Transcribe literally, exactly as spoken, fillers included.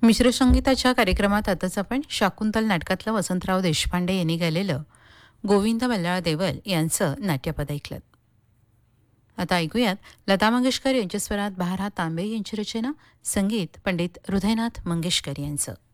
मिश्र संगीताच्या कार्यक्रमात आताच आपण शाकुंतल नाटकातलं वसंतराव देशपांडे यांनी गायलेलं गोविंद मल्हार देवल यांचं नाट्यपद ऐकलं. आता ऐकूयात लता मंगेशकर यांच्या स्वरात बहारा तांबे यांची रचना, संगीत पंडित हृदयनाथ मंगेशकर यांचं.